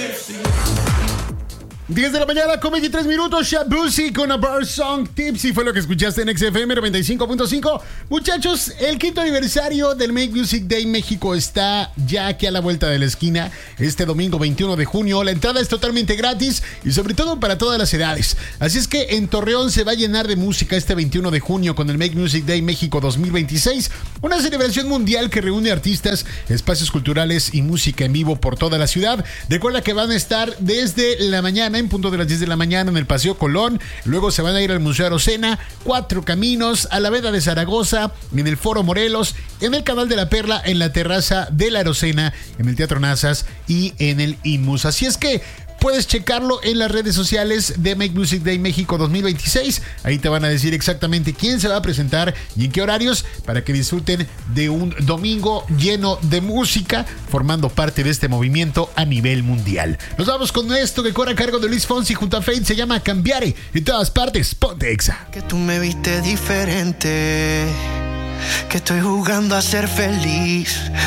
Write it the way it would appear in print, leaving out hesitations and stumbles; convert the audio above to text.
10 de la mañana con 23 minutos. Shabuzi con A Bar Song Tipsy fue lo que escuchaste en XFM 95.5. Muchachos, el quinto aniversario del Make Music Day México está ya aquí a la vuelta de la esquina. Este domingo 21 de junio. La entrada es totalmente gratis y sobre todo para todas las edades. Así es que en Torreón se va a llenar de música este 21 de junio con el Make Music Day México 2026. Una celebración mundial que reúne artistas, espacios culturales y música en vivo por toda la ciudad. Recuerda que van a estar desde la mañana, en punto de las 10 de la mañana, en el Paseo Colón. Luego se van a ir al Museo Arocena, Cuatro Caminos, a la Veda de Zaragoza, en el Foro Morelos, en el Canal de la Perla, en la terraza de la Arocena, en el Teatro Nazas y en el IMUS. Así es que puedes checarlo en las redes sociales de Make Music Day México 2026. Ahí te van a decir exactamente quién se va a presentar y en qué horarios para que disfruten de un domingo lleno de música, formando parte de este movimiento a nivel mundial. Nos vamos con esto que corre a cargo de Luis Fonsi junto a Fate. Se llama Cambiare. En todas partes, ponte Exa. Que tú me viste diferente, que estoy jugando a ser feliz.